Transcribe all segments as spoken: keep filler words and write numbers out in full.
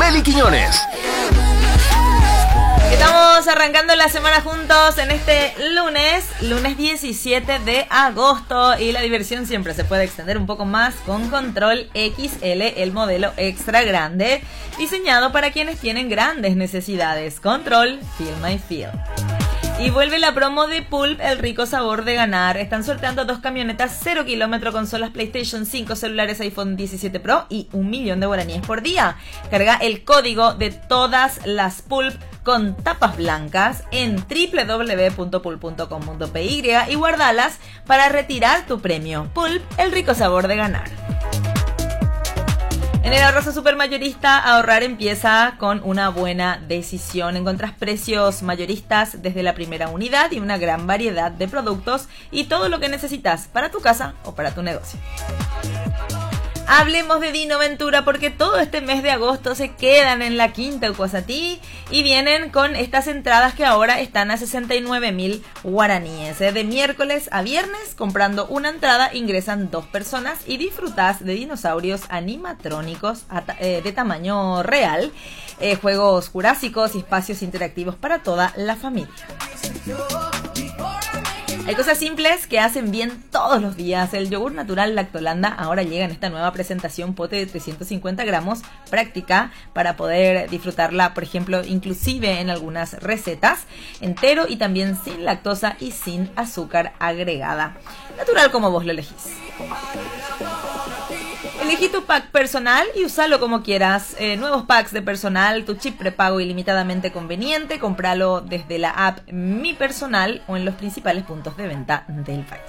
Meli Quiñones. Estamos arrancando la semana juntos en este lunes, lunes diecisiete de agosto, y la diversión siempre se puede extender un poco más con Control X L, el modelo extra grande, diseñado para quienes tienen grandes necesidades. Control, Feel My Feel. Y vuelve la promo de Pulp, el rico sabor de ganar. Están sorteando dos camionetas cero kilómetro, consolas PlayStation cinco, celulares iPhone diecisiete Pro y un millón de guaraníes por día. Carga el código de todas las Pulp con tapas blancas en doble u doble u doble u punto pulp punto com punto p y y guardalas para retirar tu premio. Pulp, el rico sabor de ganar. En el Arrozo Supermayorista, ahorrar empieza con una buena decisión. Encontrás precios mayoristas desde la primera unidad y una gran variedad de productos y todo lo que necesitas para tu casa o para tu negocio. Hablemos de Dino Ventura, porque todo este mes de agosto se quedan en la Quinta Ucuazatí y vienen con estas entradas que ahora están a sesenta y nueve mil guaraníes. De miércoles a viernes, comprando una entrada, ingresan dos personas y disfrutás de dinosaurios animatrónicos de tamaño real, eh, juegos jurásicos y espacios interactivos para toda la familia. Hay cosas simples que hacen bien todos los días. El yogur natural Lactolanda ahora llega en esta nueva presentación pote de trescientos cincuenta gramos, práctica para poder disfrutarla, por ejemplo, inclusive en algunas recetas, entero y también sin lactosa y sin azúcar agregada. Natural como vos lo elegís. Elegí tu pack personal y usalo como quieras. Eh, nuevos packs de personal, tu chip prepago ilimitadamente conveniente. Compralo desde la app Mi Personal o en los principales puntos de venta del país.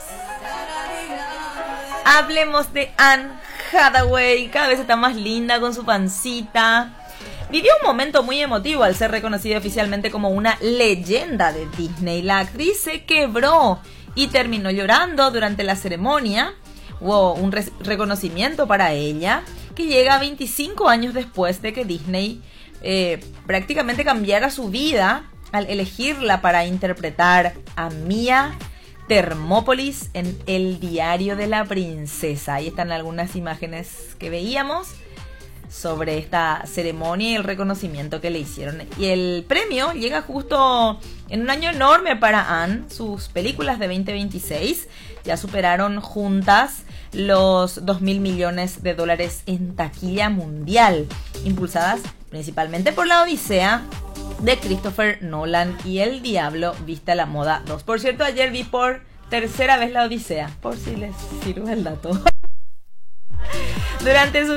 Hablemos de Anne Hathaway. Cada vez está más linda con su pancita. Vivió un momento muy emotivo al ser reconocida oficialmente como una leyenda de Disney. La actriz se quebró y terminó llorando durante la ceremonia. Hubo un re- reconocimiento para ella que llega veinticinco años después de que Disney eh, prácticamente cambiara su vida al elegirla para interpretar a Mia Thermopolis en El Diario de la Princesa. Ahí están algunas imágenes que veíamos sobre esta ceremonia y el reconocimiento que le hicieron. Y el premio llega justo en un año enorme para Anne. Sus películas de veinte veintiséis ya superaron juntas los dos mil millones de dólares en taquilla mundial, impulsadas principalmente por La Odisea de Christopher Nolan y El Diablo Viste a la Moda dos. Por cierto, ayer vi por tercera vez La Odisea, por si les sirve el dato. Durante su